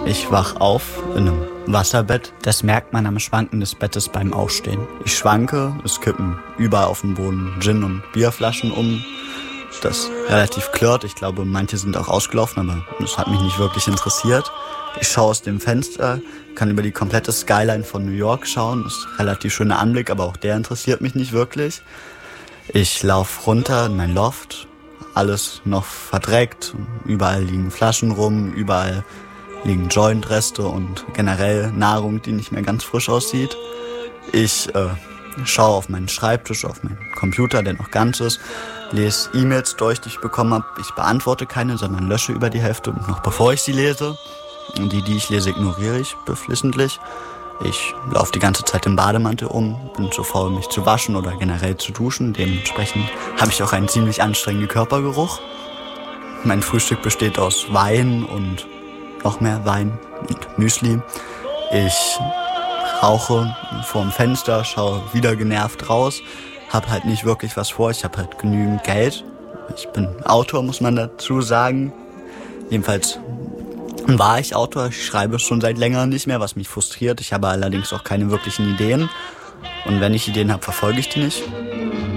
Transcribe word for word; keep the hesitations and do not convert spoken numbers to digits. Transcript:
Ich wach auf in einem Wasserbett. Das merkt man am Schwanken des Bettes beim Aufstehen. Ich schwanke, es kippen überall auf dem Boden Gin- und Bierflaschen um. Das relativ klirrt. Ich glaube, manche sind auch ausgelaufen, aber das hat mich nicht wirklich interessiert. Ich schaue aus dem Fenster, kann über die komplette Skyline von New York schauen. Das ist ein relativ schöner Anblick, aber auch der interessiert mich nicht wirklich. Ich laufe runter in mein Loft. Alles noch verdreckt. Überall liegen Flaschen rum, überall liegen Jointreste und generell Nahrung, die nicht mehr ganz frisch aussieht. Ich äh, schaue auf meinen Schreibtisch, auf meinen Computer, der noch ganz ist, lese E-Mails durch, die ich bekommen habe. Ich beantworte keine, sondern lösche über die Hälfte, noch bevor ich sie lese. Und die, die ich lese, ignoriere ich beflissentlich. Ich laufe die ganze Zeit im Bademantel um, bin zu faul, mich zu waschen oder generell zu duschen. Dementsprechend habe ich auch einen ziemlich anstrengenden Körpergeruch. Mein Frühstück besteht aus Wein und noch mehr Wein und Müsli. Ich rauche vorm Fenster, schaue wieder genervt raus, habe halt nicht wirklich was vor. Ich habe halt genügend Geld. Ich bin Autor, muss man dazu sagen. Jedenfalls war ich Autor. Ich schreibe schon seit längerem nicht mehr, was mich frustriert. Ich habe allerdings auch keine wirklichen Ideen. Und wenn ich Ideen habe, verfolge ich die nicht.